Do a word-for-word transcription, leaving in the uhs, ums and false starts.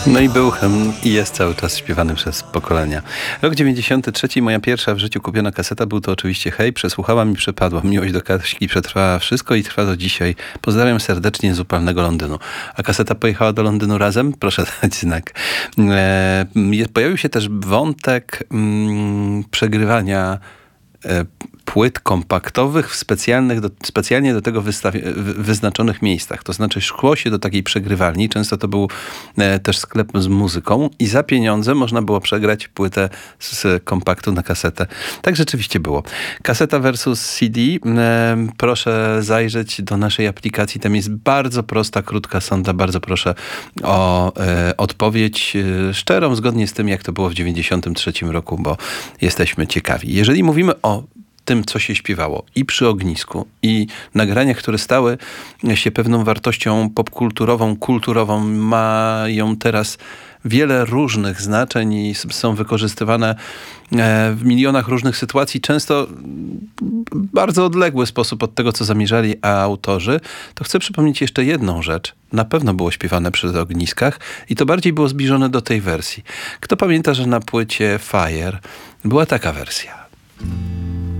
No i był hymn i jest cały czas śpiewany przez pokolenia. Rok dziewięćdziesiąty trzeci, moja pierwsza w życiu kupiona kaseta, był to oczywiście Hej, przesłuchałam i przepadła. Miłość do Kaśki przetrwała wszystko i trwa do dzisiaj. Pozdrawiam serdecznie z upalnego Londynu. A kaseta pojechała do Londynu razem? Proszę dać znak. E, pojawił się też wątek mm, przegrywania e, płyt kompaktowych w specjalnych do, specjalnie do tego wystawi- wyznaczonych miejscach. To znaczy szło się do takiej przegrywalni. Często to był e, też sklep z muzyką i za pieniądze można było przegrać płytę z kompaktu na kasetę. Tak rzeczywiście było. Kaseta versus C D. E, proszę zajrzeć do naszej aplikacji. Tam jest bardzo prosta, krótka sonda. Bardzo proszę o e, odpowiedź e, szczerą, zgodnie z tym, jak to było w dziewięćdziesiątym trzecim roku, bo jesteśmy ciekawi. Jeżeli mówimy o tym, co się śpiewało i przy ognisku, i nagraniach, które stały się pewną wartością popkulturową, kulturową, mają teraz wiele różnych znaczeń i są wykorzystywane w milionach różnych sytuacji, często w bardzo odległy sposób od tego, co zamierzali autorzy, to chcę przypomnieć jeszcze jedną rzecz. Na pewno było śpiewane przy ogniskach i to bardziej było zbliżone do tej wersji. Kto pamięta, że na płycie Fire była taka wersja?